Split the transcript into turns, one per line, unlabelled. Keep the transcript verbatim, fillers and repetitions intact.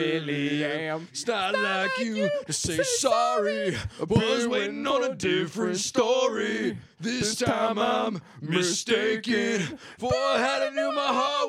really am.
It's not like you to say sorry. I was waiting on a different story. This time I'm mistaken. For I had to knew my heart